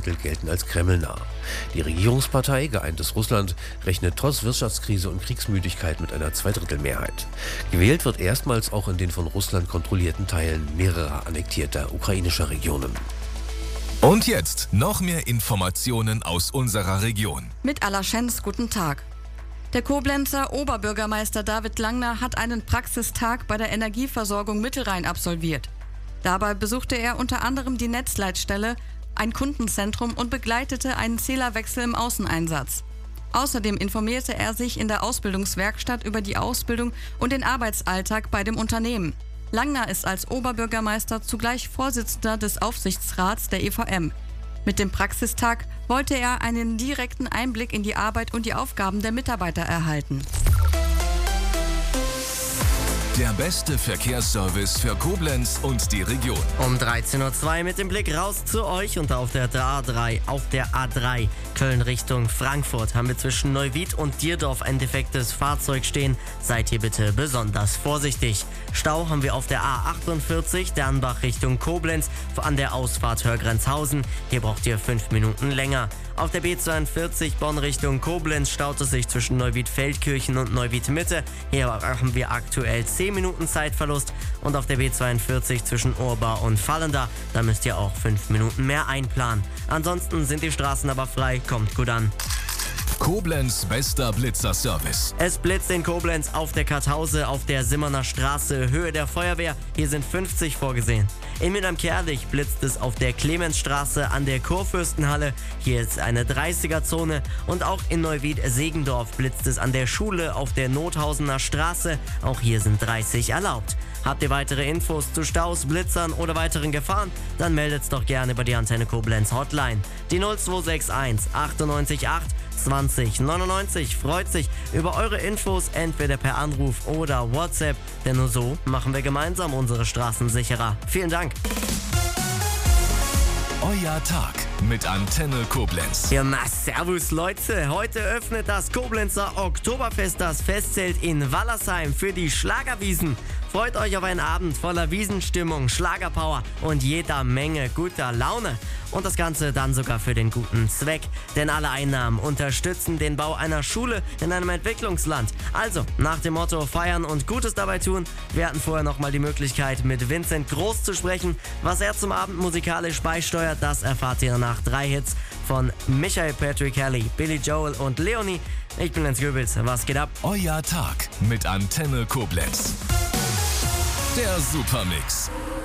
Drittel gelten als kremlnah. Die Regierungspartei Geeintes Russland rechnet trotz Wirtschaftskrise und Kriegsmüdigkeit mit einer Zweidrittelmehrheit. Gewählt wird erstmals auch in den von Russland kontrollierten Teilen mehrerer annektierter ukrainischer Regionen. Und jetzt noch mehr Informationen aus unserer Region. Mit Alaschens, guten Tag. Der Koblenzer Oberbürgermeister David Langner hat einen Praxistag bei der Energieversorgung Mittelrhein absolviert. Dabei besuchte er unter anderem die Netzleitstelle, ein Kundenzentrum und begleitete einen Zählerwechsel im Außeneinsatz. Außerdem informierte er sich in der Ausbildungswerkstatt über die Ausbildung und den Arbeitsalltag bei dem Unternehmen. Langner ist als Oberbürgermeister zugleich Vorsitzender des Aufsichtsrats der EVM. Mit dem Praxistag wollte er einen direkten Einblick in die Arbeit und die Aufgaben der Mitarbeiter erhalten. Der beste Verkehrsservice für Koblenz und die Region. Um 13.02 Uhr mit dem Blick raus zu euch und auf der A3 Köln Richtung Frankfurt haben wir zwischen Neuwied und Dierdorf ein defektes Fahrzeug stehen. Seid hier bitte besonders vorsichtig. Stau haben wir auf der A48 Dernbach Richtung Koblenz an der Ausfahrt Hörgrenzhausen. Hier braucht ihr 5 Minuten länger. Auf der B42 Bonn Richtung Koblenz staut es sich zwischen Neuwied-Feldkirchen und Neuwied-Mitte. Hier haben wir aktuell 10 Minuten Zeitverlust. Und auf der B42 zwischen Urbau und Fallenda, da müsst ihr auch 5 Minuten mehr einplanen. Ansonsten sind die Straßen aber frei, kommt gut an. Koblenz bester Blitzerservice. Es blitzt in Koblenz auf der Karthause, auf der Simmerner Straße, Höhe der Feuerwehr. Hier sind 50 vorgesehen. In Mülheim-Kerlich blitzt es auf der Clemensstraße an der Kurfürstenhalle. Hier ist eine 30er-Zone. Und auch in Neuwied-Segendorf blitzt es an der Schule auf der Nothausener Straße. Auch hier sind 30 erlaubt. Habt ihr weitere Infos zu Staus, Blitzern oder weiteren Gefahren? Dann meldet's doch gerne über die Antenne Koblenz Hotline. Die 0261 98 8 20 99 freut sich über eure Infos entweder per Anruf oder WhatsApp, denn nur so machen wir gemeinsam unsere Straßen sicherer. Vielen Dank. Euer Tag mit Antenne Koblenz. Ja, servus Leute. Heute öffnet das Koblenzer Oktoberfest das Festzelt in Wallersheim für die Schlagerwiesen. Freut euch auf einen Abend voller Wiesenstimmung, Schlagerpower und jeder Menge guter Laune. Und das Ganze dann sogar für den guten Zweck. Denn alle Einnahmen unterstützen den Bau einer Schule in einem Entwicklungsland. Also, nach dem Motto feiern und Gutes dabei tun, wir hatten vorher nochmal die Möglichkeit, mit Vincent Groß zu sprechen. Was er zum Abend musikalisch beisteuert, das erfahrt ihr nach 3 Hits von Michael Patrick Kelly, Billy Joel und Leonie. Ich bin Lenz Göbels, was geht ab? Euer Tag mit Antenne Koblenz. Der Supermix.